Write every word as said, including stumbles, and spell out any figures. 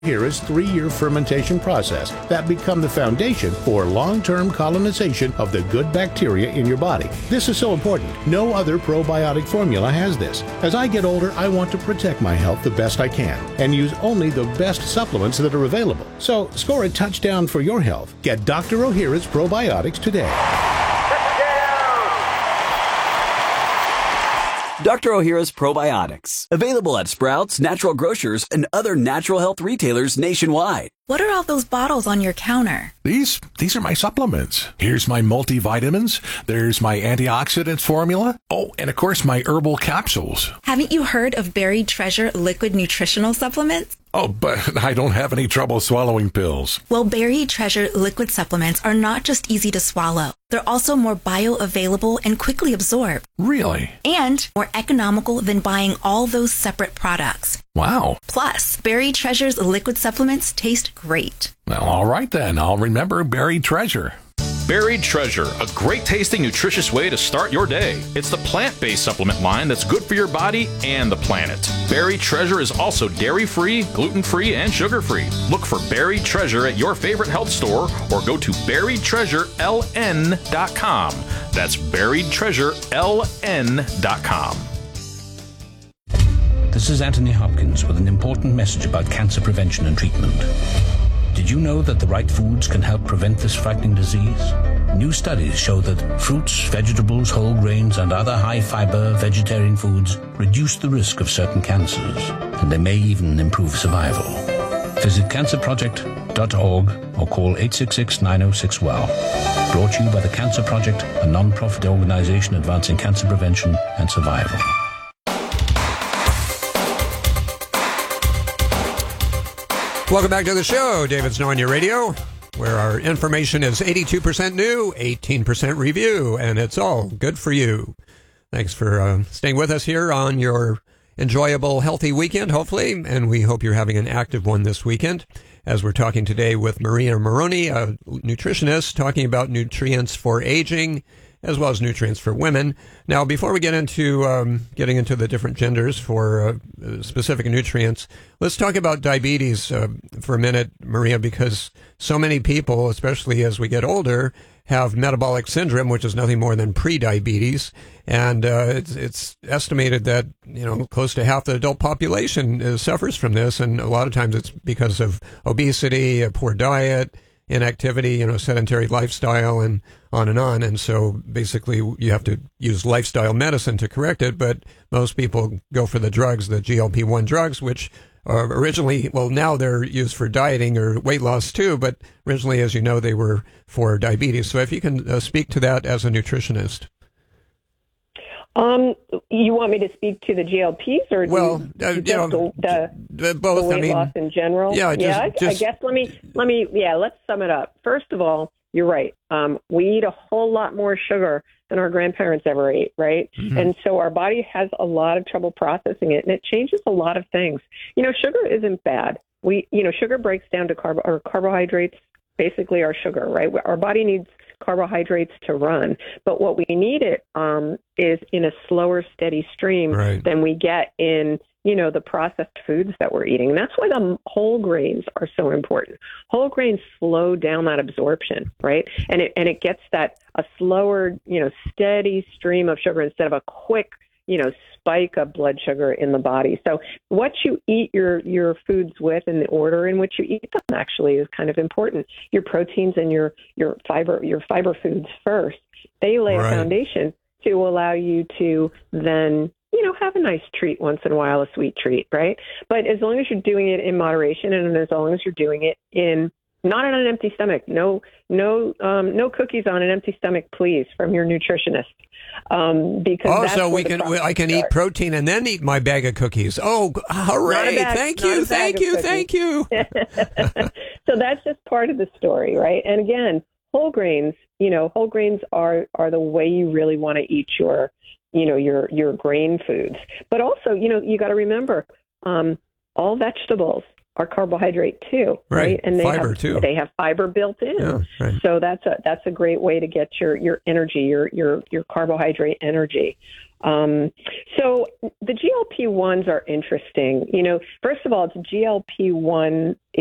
Ohhira's three-year fermentation process that become the foundation for long-term colonization of the good bacteria in your body. This is so important. No other probiotic formula has this. As I get older, I want to protect my health the best I can and use only the best supplements that are available. So score a touchdown for your health. Get Doctor Ohhira's probiotics today. Doctor Ohhira's Probiotics. Available at Sprouts, Natural Grocers, and other natural health retailers nationwide. What are all those bottles on your counter? These these are my supplements. Here's my multivitamins. There's my antioxidants formula. Oh, and of course my herbal capsules. Haven't you heard of Buried Treasure liquid nutritional supplements? Oh, but I don't have any trouble swallowing pills. Well, Buried Treasure liquid supplements are not just easy to swallow. They're also more bioavailable and quickly absorbed. Really? And more economical than buying all those separate products. Wow. Plus, Buried Treasure's liquid supplements taste great. Well, all right then. I'll remember Buried Treasure. Buried Treasure, a great tasting, nutritious way to start your day. It's the plant-based supplement line that's good for your body and the planet. Buried Treasure is also dairy-free, gluten-free, and sugar-free. Look for Buried Treasure at your favorite health store or go to buried treasure l n dot com. That's buried treasure l n dot com. This is Anthony Hopkins with an important message about cancer prevention and treatment. Did you know that the right foods can help prevent this frightening disease? New studies show that fruits, vegetables, whole grains, and other high-fiber vegetarian foods reduce the risk of certain cancers, and they may even improve survival. Visit cancer project dot org or call eight six six, nine oh six, well. Brought to you by the Cancer Project, a non-profit organization advancing cancer prevention and survival. Welcome back to the show. David Snow on your radio, where our information is eighty-two percent new, eighteen percent review, and it's all good for you. Thanks for uh, staying with us here on your enjoyable, healthy weekend, hopefully, and we hope you're having an active one this weekend, as we're talking today with Maria Moroni, a nutritionist, talking about nutrients for aging, as well as nutrients for women. Now, before we get into um, getting into the different genders for uh, specific nutrients, let's talk about diabetes uh, for a minute, Maria, because so many people, especially as we get older, have metabolic syndrome, which is nothing more than pre-diabetes. And uh, it's, it's estimated that, you know, close to half the adult population uh, suffers from this. And a lot of times it's because of obesity, a poor diet, inactivity, you know, sedentary lifestyle, and on and on. And so basically you have to use lifestyle medicine to correct it. But most people go for the drugs, the G L P one drugs, which are originally, well, now they're used for dieting or weight loss too. But originally, as you know, they were for diabetes. So if you can uh, speak to that as a nutritionist. Um, you want me to speak to the G L Ps or well, do, uh, do you know, the, the, both. the weight I mean, loss in general? Yeah, just, yeah. I, just, I guess let me let me yeah. Let's sum it up. First of all, you're right. Um, we eat a whole lot more sugar than our grandparents ever ate, right? Mm-hmm. And so our body has a lot of trouble processing it, and it changes a lot of things. You know, sugar isn't bad. We, you know, sugar breaks down to carb or carbohydrates. Basically, our sugar, right? Our body needs carbohydrates to run, but what we need it um, is in a slower, steady stream right. than we get in, you know, the processed foods that we're eating. And that's why the whole grains are so important. Whole grains slow down that absorption, right? And it and it gets that a slower, you know, steady stream of sugar instead of a quick, you know, spike of blood sugar in the body. So what you eat your, your foods with and the order in which you eat them actually is kind of important. Your proteins and your, your fiber, your fiber foods first, they lay right. a foundation to allow you to then, you know, have a nice treat once in a while, a sweet treat, right? But as long as you're doing it in moderation and as long as you're doing it in not on an empty stomach, no, no, um, no cookies on an empty stomach, please, from your nutritionist. Um, because oh, that's so we the can, I can starts. eat protein and then eat my bag of cookies. Oh, hooray! Bag, thank you, thank you, thank you. So that's just part of the story, right? And again, whole grains, you know, whole grains are are the way you really want to eat your, you know, your your grain foods. But also, you know, you got to remember, um, all vegetables are carbohydrate too, right? Right. And they Fiber have, too. They have fiber built in, Yeah, right. so that's a that's a great way to get your your energy, your your your carbohydrate energy. Um, so the G L P ones are interesting. You know, first of all, it's G L P one